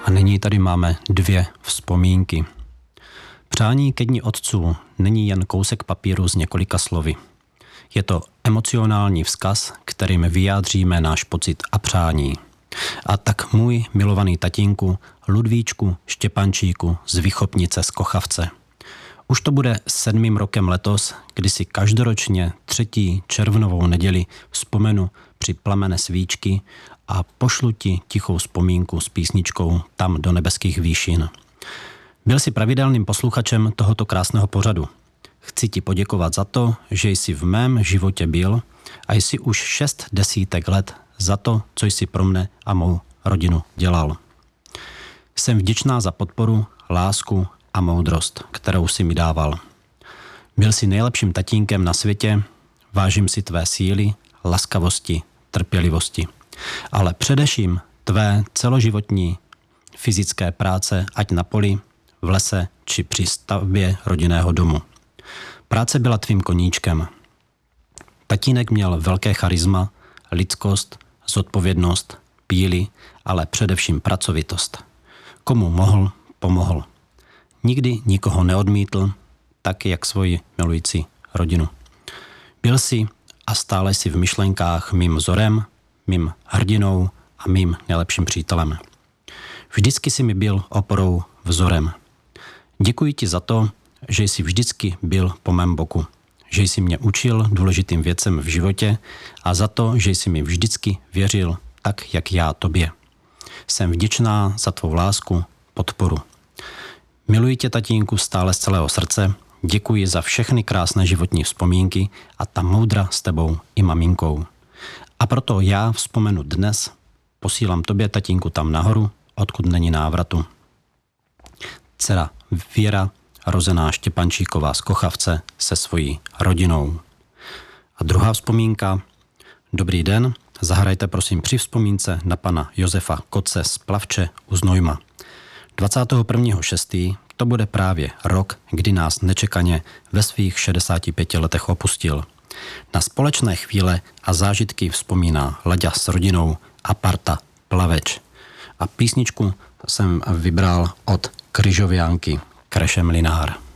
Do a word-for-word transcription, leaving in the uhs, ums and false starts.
A nyní tady máme dvě vzpomínky. Přání ke dni otců není jen kousek papíru s několika slovy. Je to emocionální vzkaz, kterým vyjádříme náš pocit a přání. A tak můj milovaný tatínku Ludvíčku Štěpančíku z Vychopnice z Kochavce. Už to bude sedmým rokem letos, kdy si každoročně třetí červnovou neděli vzpomenu při plamene svíčky a pošlu ti tichou vzpomínku s písničkou Tam do nebeských výšin. Byl jsi pravidelným posluchačem tohoto krásného pořadu. Chci ti poděkovat za to, že jsi v mém životě byl a jsi už šest desítek let za to, co jsi pro mne a mou rodinu dělal. Jsem vděčná za podporu, lásku a moudrost, kterou si mi dával. Byl jsi nejlepším tatínkem na světě, vážím si tvé síly, laskavosti, trpělivosti, ale především tvé celoživotní fyzické práce, ať na poli, v lese či při stavbě rodinného domu. Práce byla tvým koníčkem. Tatínek měl velké charisma, lidskost, zodpovědnost, píly, ale především pracovitost. Komu mohl, pomohl. Nikdy nikoho neodmítl, tak jak svoji milující rodinu. Byl jsi a stále jsi v myšlenkách mým vzorem, mým hrdinou a mým nejlepším přítelem. Vždycky jsi mi byl oporou, vzorem. Děkuji ti za to, že jsi vždycky byl po mém boku, že jsi mě učil důležitým věcem v životě a za to, že jsi mi vždycky věřil tak, jak já tobě. Jsem vděčná za tvou lásku, podporu. Miluji tě, tatínku, stále z celého srdce, děkuji za všechny krásné životní vzpomínky a ta moudra s tebou i maminkou. A proto já vzpomenu dnes, posílám tobě, tatínku, tam nahoru, odkud není návratu. Dcera Věra, rozená Štěpančíková z Kochavce se svojí rodinou. A druhá vzpomínka. Dobrý den, zahrajte prosím při vzpomínce na pana Josefa Koce z Plavče u Znojma. dvacátého prvního šestého to bude právě rok, kdy nás nečekaně ve svých šedesáti pěti letech opustil. Na společné chvíle a zážitky vzpomíná Laďa s rodinou a parta Plaveč. A písničku jsem vybral od Kryžoviánky Kreše Mlynár.